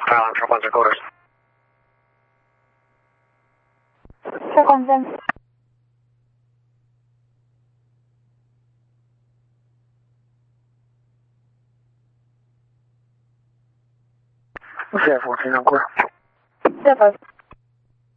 Island, Trouble Recorders. Circumference. What's that 14 on quarter? Zipper.